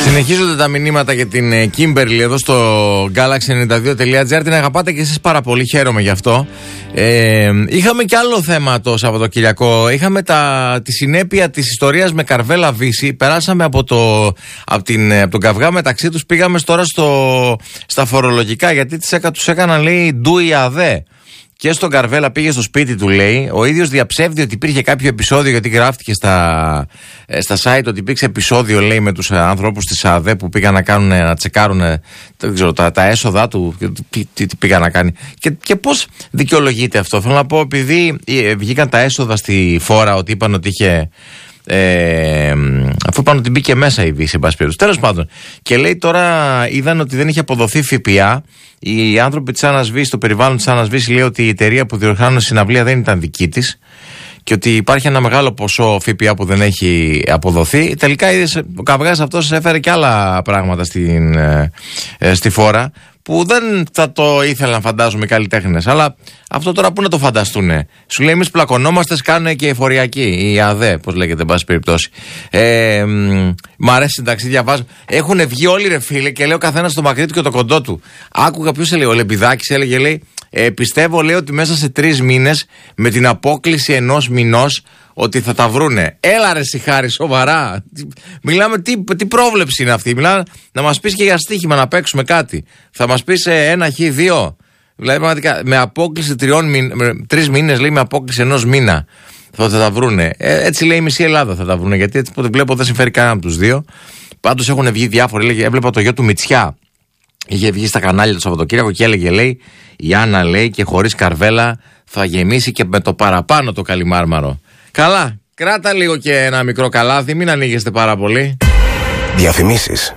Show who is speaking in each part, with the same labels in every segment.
Speaker 1: Συνεχίζονται τα μηνύματα για την Κίμπερλι εδώ στο galaxy92.gr. Την αγαπάτε και εσείς πάρα πολύ, χαίρομαι γι' αυτό. Είχαμε και άλλο θέμα το Σαββατοκυριακό. Είχαμε τη συνέπεια της ιστορίας με Καρβέλα Βύση. Περάσαμε από τον καυγά μεταξύ τους, πήγαμε τώρα στα φορολογικά, γιατί τους έκαναν, λέει, ντούι αδέ. Και στον Καρβέλα πήγε στο σπίτι του, λέει. Ο ίδιος διαψεύδει ότι υπήρχε κάποιο επεισόδιο, γιατί γράφτηκε στα site ότι υπήρξε επεισόδιο, λέει, με τους ανθρώπους της ΑΔΕ που πήγαν να τσεκάρουν, δεν ξέρω, τα έσοδα του, τι πήγαν να κάνει. Και πώς δικαιολογείται αυτό? Θέλω να πω, επειδή βγήκαν τα έσοδα στη φόρα, ότι είπαν ότι είχε. Αφού είπαν ότι μπήκε μέσα η Βύση, εν πάση περιπτώσει. Τέλος πάντων. Και λέει τώρα, είδαν ότι δεν είχε αποδοθεί ΦΠΑ. Οι άνθρωποι της Άννας Βύση, το περιβάλλον της Άννας Βύση, λέει ότι η εταιρεία που διοργάνωσε συναυλία δεν ήταν δική της και ότι υπάρχει ένα μεγάλο ποσό ΦΠΑ που δεν έχει αποδοθεί. Τελικά ο καυγάς αυτός έφερε και άλλα πράγματα στη φόρα, που δεν θα το ήθελαν, φαντάζομαι, οι καλλιτέχνες. Αλλά αυτό τώρα πού να το φανταστούνε? Σου λέει, εμείς πλακωνόμαστε, κάνουν και εφοριακοί, η ΑΔΕ, πώς λέγεται, εν πάση περιπτώσει. Μ' αρέσει, εντάξει, διαβάζω. Έχουν βγει όλοι, ρε φίλε, και λέει ο καθένας το μακρύ του και το κοντό του. Άκουγα, ποιος έλεγε, ο Λεμπιδάκης έλεγε, λέει, πιστεύω, λέει, ότι μέσα σε 3 μήνες, με την απόκληση 1 μηνός, ότι θα τα βρούνε. Έλα ρε Σιχάρη, σοβαρά. Μιλάμε, τι πρόβλεψη είναι αυτή? Μιλάμε να μας πεις και για στοίχημα, να παίξουμε κάτι. Θα μας πεις 1 χ 2. Δηλαδή πραγματικά με απόκληση 3 μήνες, λέει, με απόκληση 1 μήνα θα τα βρούνε. Έτσι λέει η μισή Ελλάδα θα τα βρούνε, γιατί έτσι που βλέπω δεν συμφέρει κανένα από τους δύο. Πάντως έχουν βγει διάφοροι. Λέγε, έβλεπα το γιο του Μητσιά. Είχε βγει στα κανάλια το Σαββατοκύριακο και έλεγε, λέει, η Άννα, λέει, και χωρίς Καρβέλα θα γεμίσει και με το παραπάνω το Καλιμάρμαρο. Καλά, κράτα λίγο και ένα μικρό καλάθι, μην ανοίγεστε πάρα πολύ.
Speaker 2: Διαφημίσεις.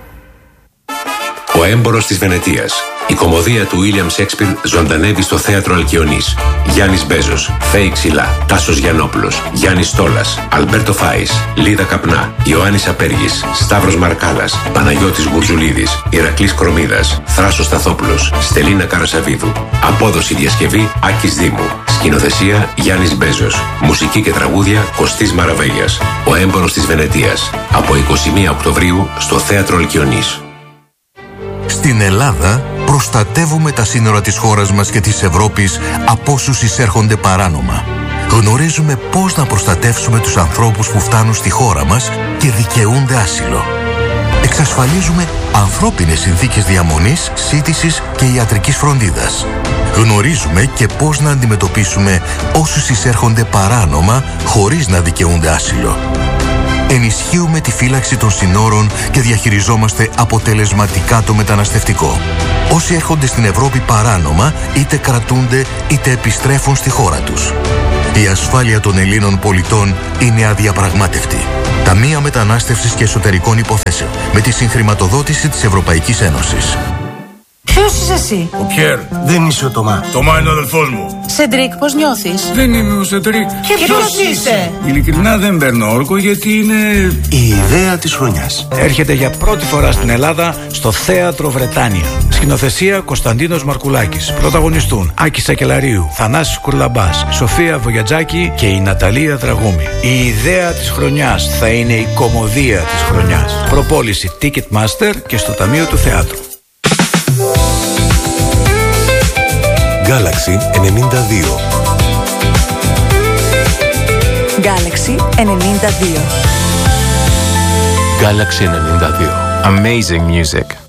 Speaker 3: Ο έμπορος της Βενετίας. Η κωμωδία του William Shakespeare ζωντανεύει στο θέατρο Αλκιονής. Γιάννης Μπέζος, Φέη Ξυλά, Τάσος Γιαννόπουλος, Γιάννης Στόλας, Αλμπέρτο Φάης, Λίδα Καπνά, Ιωάννης Απέργης, Σταύρος Μαρκάλας, Παναγιώτης Γουρζουλίδης, Ηρακλής Κρομίδας, Θράσος Σταθόπουλος, Στελίνα Καρασαβίδου. Απόδοση διασκευή Άκης Δήμου. Σκηνοθεσία Γιάννης Μπέζος. Μουσική και τραγούδια Κωστής Μαραβέγιας. Ο έμπορος της Βενετίας. Από 21 Οκτωβρίου στο θέατρο Αλκιονής.
Speaker 4: Στην Ελλάδα προστατεύουμε τα σύνορα της χώρας μας και της Ευρώπης από όσους εισέρχονται παράνομα. Γνωρίζουμε πώς να προστατεύσουμε τους ανθρώπους που φτάνουν στη χώρα μας και δικαιούνται άσυλο. Εξασφαλίζουμε ανθρώπινες συνθήκες διαμονής, σύντησης και ιατρικής φροντίδας. Γνωρίζουμε και πώς να αντιμετωπίσουμε όσους εισέρχονται παράνομα χωρίς να δικαιούνται άσυλο. Ενισχύουμε τη φύλαξη των συνόρων και διαχειριζόμαστε αποτελεσματικά το μεταναστευτικό. Όσοι έρχονται στην Ευρώπη παράνομα, είτε κρατούνται είτε επιστρέφουν στη χώρα τους. Η ασφάλεια των Ελλήνων πολιτών είναι αδιαπραγμάτευτη. Ταμεία Μετανάστευσης και Εσωτερικών Υποθέσεων, με τη συγχρηματοδότηση της Ευρωπαϊκής Ένωσης.
Speaker 5: Ποιος είσαι εσύ?
Speaker 6: Ο Πιέρ.
Speaker 2: Δεν είσαι ο Τωμά.
Speaker 6: Τωμά είναι ο αδελφός μου.
Speaker 5: Σεντρίκ, πώς νιώθεις?
Speaker 6: Δεν είμαι ο Σεντρίκ.
Speaker 5: Και ποιος είσαι?
Speaker 6: Ειλικρινά δεν παίρνω όρκο, γιατί είναι
Speaker 2: η ιδέα της χρονιάς.
Speaker 7: Έρχεται για πρώτη φορά στην Ελλάδα στο Θέατρο Βρετάνια. Σκηνοθεσία Κωνσταντίνος Μαρκουλάκης. Πρωταγωνιστούν Άκης Σακελαρίου, Θανάσης Κουρλαμπάς, Σοφία Βογιατζάκη και η Ναταλία Δραγούμη. Η ιδέα της χρονιάς θα είναι η κωμωδία της χρονιάς. Προπόληση Ticketmaster και στο Ταμείο του Θεάτρου.
Speaker 4: Galaxy 92.
Speaker 8: Galaxy 92.
Speaker 4: Galaxy 92.
Speaker 1: Amazing music.